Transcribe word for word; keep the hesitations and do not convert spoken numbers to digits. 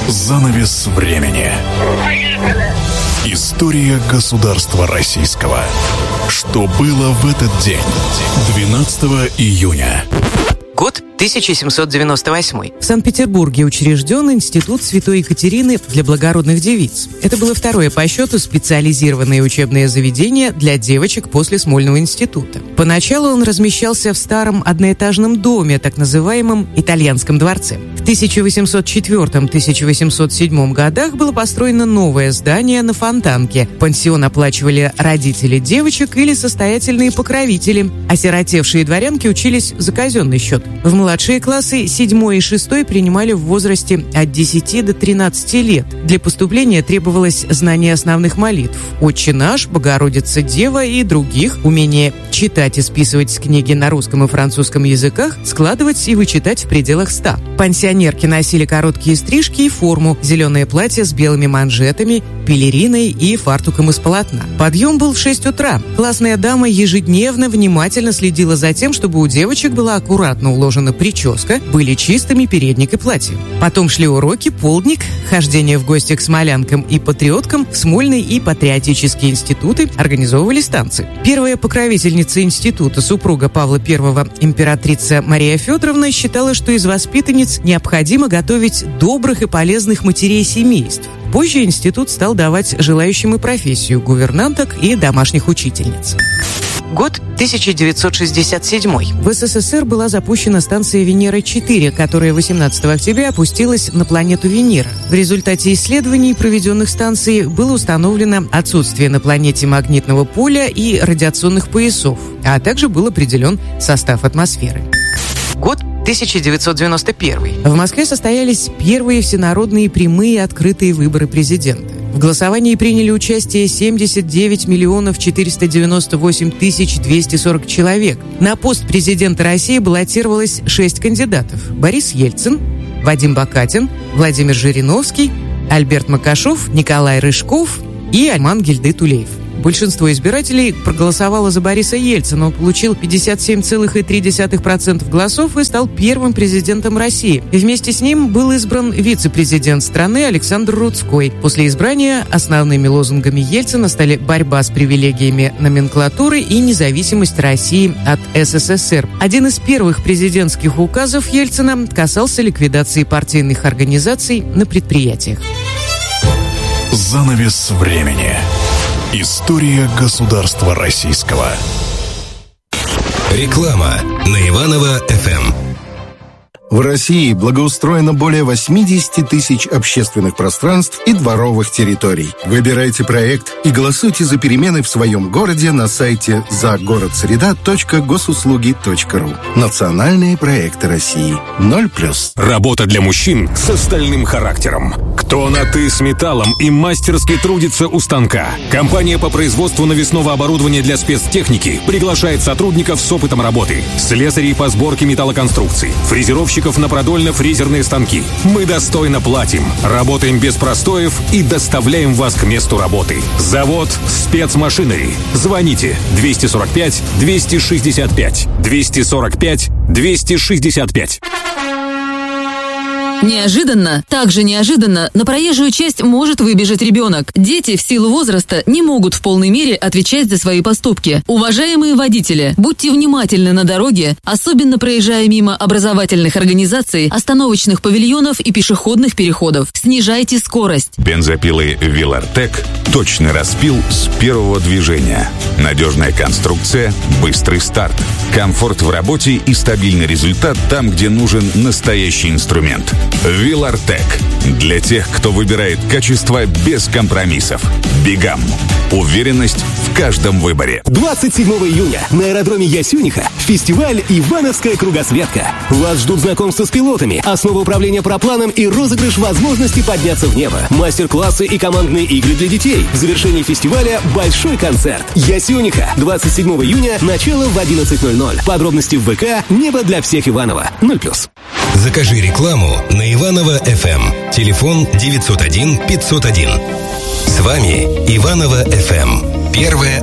Занавес времени. История государства российского. Что было в этот день? двенадцатого июня. Год тысяча семьсот девяносто восьмой. В Санкт-Петербурге учрежден Институт Святой Екатерины для благородных девиц. Это было второе по счету специализированное учебное заведение для девочек после Смольного института. Поначалу он размещался в старом одноэтажном доме, так называемом Итальянском дворце. В тысяча восемьсот четвёртом — тысяча восемьсот седьмом годах было построено новое здание на Фонтанке. Пансион оплачивали родители девочек или состоятельные покровители. Осиротевшие дворянки учились за казенный счет. В младшие классы седьмой и шестой принимали в возрасте от десяти до тринадцати лет. Для поступления требовалось знание основных молитв «Отче наш», «Богородица Дева» и других, умение читать и списывать с книги на русском и французском языках, складывать и вычитать в пределах ста. Пансионерки носили короткие стрижки и форму, зеленое платье с белыми манжетами, пелериной и фартуком из полотна. Подъем был в шесть утра. Классная дама ежедневно внимательно следила за тем, чтобы у девочек была аккуратно уложена прическа, были чистыми передник и платье. Потом шли уроки, полдник, хождение в гости к смолянкам и патриоткам, в Смольный и патриотические институты, организовывались танцы. Первая покровительница института, супруга Павла Первого, императрица Мария Федоровна, считала, что из воспитанниц необходимо готовить добрых и полезных матерей семейств. Позже институт стал давать желающим и профессию гувернанток и домашних учительниц. Год тысяча девятьсот шестьдесят седьмой. В СССР была запущена станция Венера-четыре, которая восемнадцатого октября опустилась на планету Венера. В результате исследований, проведенных станцией, было установлено отсутствие на планете магнитного поля и радиационных поясов, а также был определен состав атмосферы. Год тысяча девятьсот девяносто первый. В Москве состоялись первые всенародные прямые открытые выборы президента. В голосовании приняли участие семьдесят девять миллионов четыреста девяносто восемь тысяч двести сорок человек. На пост президента России баллотировалось шесть кандидатов: Борис Ельцин, Вадим Бакатин, Владимир Жириновский, Альберт Макашов, Николай Рыжков и Айман Гильды-Тулеев. Большинство избирателей проголосовало за Бориса Ельцина. Он получил пятьдесят семь целых три десятых процента голосов и стал первым президентом России. И вместе с ним был избран вице-президент страны Александр Рудской. После избрания основными лозунгами Ельцина стали борьба с привилегиями номенклатуры и независимость России от СССР. Один из первых президентских указов Ельцина касался ликвидации партийных организаций на предприятиях. Занавес времени. История государства российского. Реклама на Иваново-эф эм. В России благоустроено более восемьдесят тысяч общественных пространств и дворовых территорий. Выбирайте проект и голосуйте за перемены в своем городе на сайте загородсреда точка госуслуги точка ру. Национальные проекты России. ноль плюс. Работа для мужчин с остальным характером. Кто на «ты» с металлом и мастерски трудится у станка. Компания по производству навесного оборудования для спецтехники приглашает сотрудников с опытом работы. Слесарей по сборке металлоконструкций, фрезеровщиков на продольно-фрезерные станки. Мы достойно платим, работаем без простоев и доставляем вас к месту работы. Завод «Спецмашинери». Звоните двести сорок пять двести шестьдесят пять двести сорок пять двести шестьдесят пять. Неожиданно, также неожиданно, на проезжую часть может выбежать ребенок. Дети в силу возраста не могут в полной мере отвечать за свои поступки. Уважаемые водители, будьте внимательны на дороге, особенно проезжая мимо образовательных организаций, остановочных павильонов и пешеходных переходов. Снижайте скорость. Бензопилы «Вилартек» – точный распил с первого движения. Надежная конструкция, быстрый старт. Комфорт в работе и стабильный результат там, где нужен настоящий инструмент. «Вилартек» – для тех, кто выбирает качество без компромиссов. «Бигам» – уверенность в каждом выборе. двадцать седьмого июня на аэродроме Ясюниха фестиваль «Ивановская кругосветка». Вас ждут знакомства с пилотами, основа управления парапланом и розыгрыш возможности подняться в небо. Мастер-классы и командные игры для детей. В завершении фестиваля большой концерт. Ясюниха. двадцать седьмого июня. Начало в одиннадцать ноль ноль. Подробности в ВК «Небо для всех Иваново». ноль плюс. Закажи рекламу на Иваново-эф эм. Телефон девятьсот один пятьсот один. С вами Иваново-эф эм. Первая